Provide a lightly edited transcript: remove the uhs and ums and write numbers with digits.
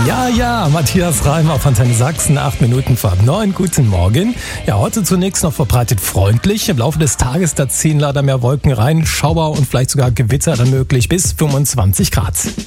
Ja, Matthias Reim auf Antenne Sachsen, 8 Minuten vor 9. Guten Morgen. Ja, heute zunächst noch verbreitet freundlich. Im Laufe des Tages, da ziehen leider mehr Wolken rein. Schauer und vielleicht sogar Gewitter dann möglich bis 25 Grad.